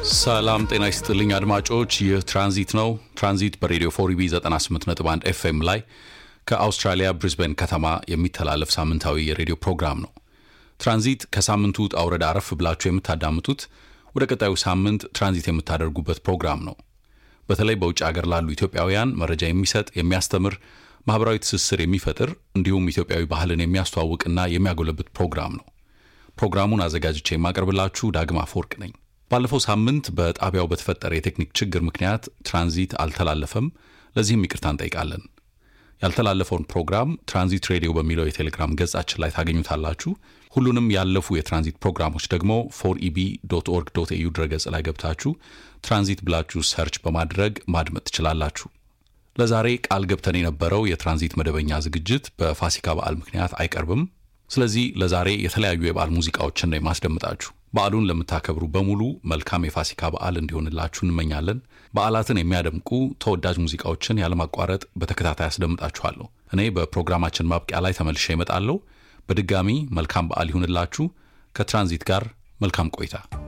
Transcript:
ሰላም ጤና ይስጥልኝ አድማጮች ይህ ትራንዚት ነው ትራንዚት በሬዲዮ 4EB 98.1 FM ላይ ከአውስትራሊያ ብሪዝበን ከተማ የሚተላለፍ ሳምንታዊ የሬዲዮ ፕሮግራም ነው ትራንዚት ከሳምንቱ አውረዳ አረፍ ብላችሁ የምታዳምጡት ወደ ቀጣዩ ሳምንት ትራንዚት የምታደርጉበት ፕሮግራም ነው በተለይ በውጭ ሀገር ላሉ ኢትዮጵያውያን መረጃ የሚሰጥ የሚያስተምር ማህበራዊ ትስስር የሚፈጥር እንዲሁም ኢትዮጵያዊ ባህልን የሚያስተዋውቅና የሚያጎለብት ፕሮግራም ነው ፕሮግራሙን አዘጋጅቼ የማቀርብላችሁ ዳግማ ፎርቅ ነኝ ባለፈው ሳምንት በጣቢያው በተፈጠረ የቴክኒክ ችግር ምክንያት ትራንዚት አልተላለፈም ለዚህም ይቅርታ እንጠይቃለን ያልተላለፈውን ፕሮግራም ትራንዚት ሬዲዮ በሚለው የቴሌግራም ገጻችን ላይ ታገኙታላችሁ ሁሉንም ያለፉ የትራንዚት ፕሮግራሞች ደግሞ 4eb.org.au ድረገጽ ላይ ገብታችሁ ትራንዚት ብላችሁ ሰርች በማድረግ ማድመጥ ትችላላችሁ ለዛሬ ቃል ገብተን የነበረው የትራንዚት መደበኛ ዝግጅት በፋሲካ በዓል ምክንያት አይቀርብም ስለዚህ ለዛሬ የተለያዩ የበዓል ሙዚቃዎችን ነው የማስደምጣችሁ በዓሉን ለምታከብሩ በሙሉ መልካም የፋሲካ በዓል እንዲሆንላችሁ እንመኛለን በዓላትን የሚያደምቁ ተወዳጅ ሙዚቃዎችን ያለማቋረጥ በተከታታይ አስደምጣችኋለሁ እኔ በፕሮግራማችን ማብቂያ ላይ ተመልሼ እመጣለሁ በድጋሚ መልካም በዓል ይሁንላችሁ ከትራንዚት ጋር መልካም ቆይታ